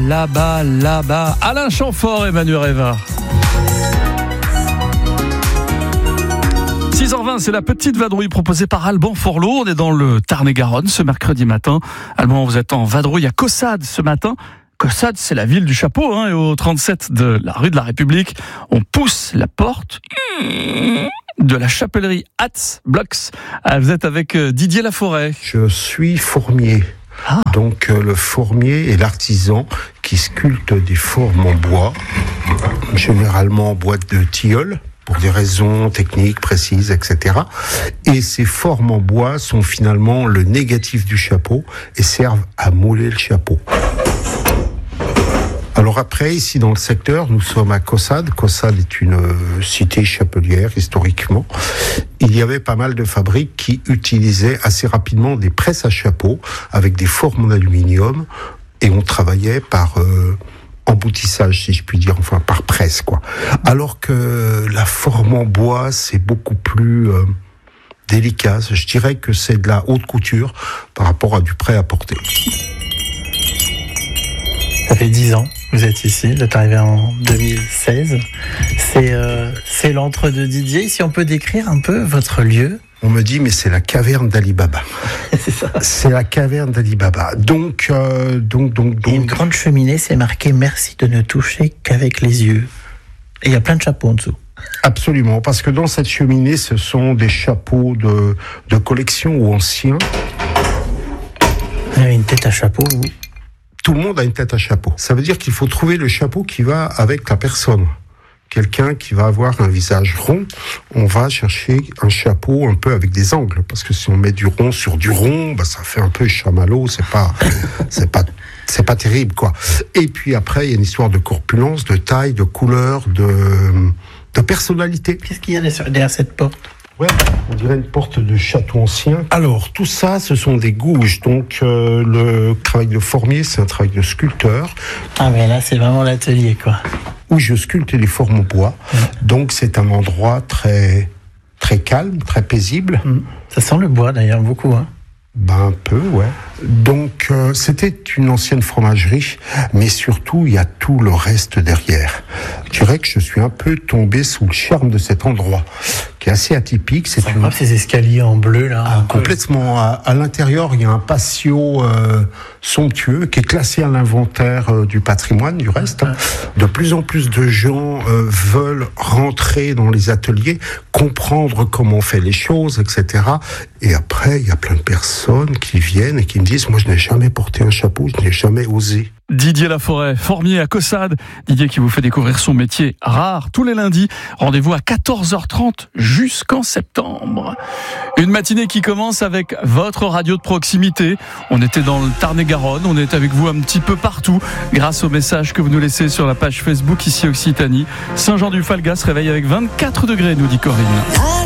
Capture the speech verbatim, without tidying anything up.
là-bas, là-bas. Alain Chamfort et Manu Reva. six heures vingt, c'est la petite vadrouille proposée par Alban Forlot. On est dans le Tarn-et-Garonne ce mercredi matin. Alban, vous êtes en vadrouille à Caussade ce matin. Caussade, c'est la ville du chapeau, hein, et au trente-sept de la rue de la République, on pousse la porte de la chapellerie Hatz Blocks. Vous êtes avec Didier Laforêt. Je suis fourmier. Ah. Donc euh, le fourmier est l'artisan qui sculpte des formes en bois, généralement en boîte de tilleul, pour des raisons techniques précises, et cetera. Et ces formes en bois sont finalement le négatif du chapeau et servent à mouler le chapeau. Alors après, ici dans le secteur, nous sommes à Caussade. Caussade est une euh, cité chapelière historiquement. Il y avait pas mal de fabriques qui utilisaient assez rapidement des presses à chapeau avec des formes en aluminium et on travaillait par euh, emboutissage, si je puis dire, enfin par presse, quoi. Alors que la forme en bois, c'est beaucoup plus euh, délicat. Je dirais que c'est de la haute couture par rapport à du prêt-à-porter. Ça fait dix ans que vous êtes ici, vous êtes arrivé en deux mille seize. C'est, euh, c'est l'entre-deux Didier. Si on peut décrire un peu votre lieu. On me dit, mais c'est la caverne d'Ali Baba. C'est ça. C'est la caverne d'Ali Baba. Donc, euh, donc, donc, donc. Et une grande cheminée, c'est marqué « Merci de ne toucher qu'avec les yeux ». Et il y a plein de chapeaux en dessous. Absolument, parce que dans cette cheminée, ce sont des chapeaux de, de collection ou anciens. Vous avez une tête à chapeau, vous ? Tout le monde a une tête à chapeau. Ça veut dire qu'il faut trouver le chapeau qui va avec la personne. Quelqu'un qui va avoir un visage rond, on va chercher un chapeau un peu avec des angles. Parce que si on met du rond sur du rond, bah ça fait un peu chamallow, c'est pas, c'est pas, c'est pas terrible, quoi. Et puis après, il y a une histoire de corpulence, de taille, de couleur, de, de personnalité. Qu'est-ce qu'il y a derrière cette porte ? Ouais, on dirait une porte de château ancien. Alors, tout ça, ce sont des gouges. Donc, euh, le travail de formier, c'est un travail de sculpteur. Ah, mais là, c'est vraiment l'atelier, quoi. Où je sculpte les formes au bois. Ouais. Donc, c'est un endroit très, très calme, très paisible. Mmh. Ça sent le bois, d'ailleurs, beaucoup, hein. Ben, un peu, ouais. Donc, euh, c'était une ancienne fromagerie, mais surtout, il y a tout le reste derrière. Je dirais que je suis un peu tombé sous le charme de cet endroit, qui est assez atypique. C'est une... ces escaliers en bleu, là. Ah, complètement. À, à l'intérieur, il y a un patio euh, somptueux qui est classé à l'inventaire euh, du patrimoine, du reste. Ouais. De plus en plus de gens euh, veulent rentrer dans les ateliers, comprendre comment on fait les choses, et cetera. Et après, il y a plein de personnes qui viennent et qui me disent « Moi, je n'ai jamais porté un chapeau, je n'ai jamais osé. » Didier Laforêt, formier à Caussade. Didier qui vous fait découvrir son métier rare tous les lundis. Rendez-vous à quatorze heures trente jusqu'en septembre. Une matinée qui commence avec votre radio de proximité. On était dans le Tarn-et-Garonne, on est avec vous un petit peu partout grâce aux messages que vous nous laissez sur la page Facebook ici Occitanie. Saint-Jean-du-Falgas se réveille avec vingt-quatre degrés, nous dit Corinne.